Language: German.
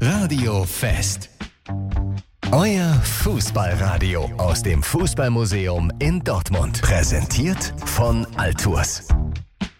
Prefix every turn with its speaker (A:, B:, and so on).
A: Radio Fest. Euer Fußballradio aus dem Fußballmuseum in Dortmund. Präsentiert von Altours.